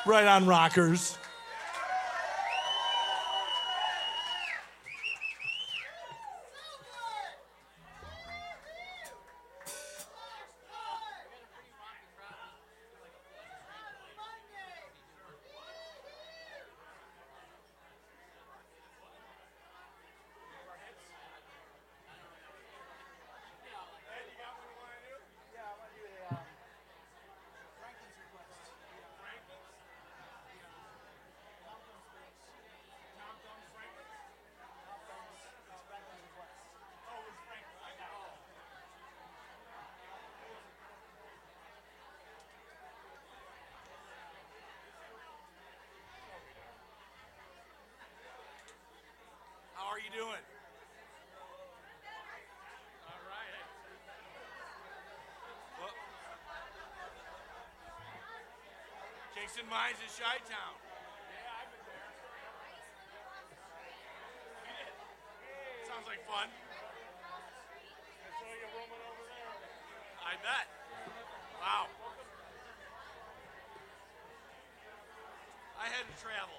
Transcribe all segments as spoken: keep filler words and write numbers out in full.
Right on, rockers. How are you doing? All right. Well, Jason Mines in Chi-Town. Yeah, I've been there. Sounds like fun. I saw you roaming over there. I bet. Wow. I had to travel.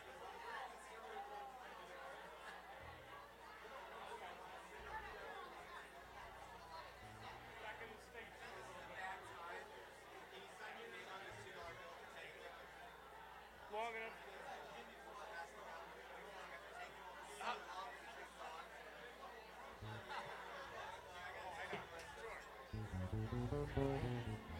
Long enough. Uh,